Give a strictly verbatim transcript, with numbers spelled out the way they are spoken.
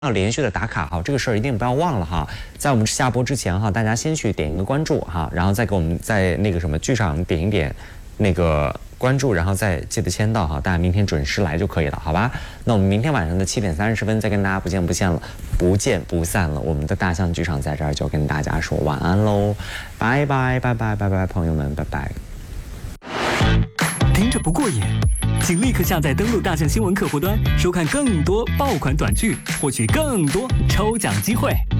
要连续的打卡哈，这个事儿一定不要忘了哈。在我们下播之前哈，大家先去点一个关注哈，然后再给我们在那个什么剧上点一点那个关注，然后再记得签到哈。大家明天准时来就可以了，好吧？那我们明天晚上的七点三十分再跟大家不见不见了，不见不散了。我们的大象剧场在这儿就跟大家说晚安喽，拜拜拜拜拜拜，朋友们，拜拜。 听着不过瘾，请立刻下载登录大象新闻客户端，收看更多爆款短剧，获取更多抽奖机会。